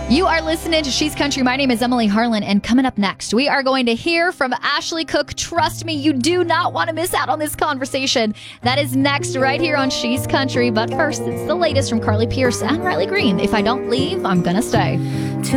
You are listening to She's Country. My name is Emily Harlan, and coming up next, we are going to hear from Ashley Cook. Trust me, you do not want to miss out on this conversation. That is next right here on She's Country. But first, it's the latest from Carly Pearce and Riley Green. If I don't leave, I'm gonna stay.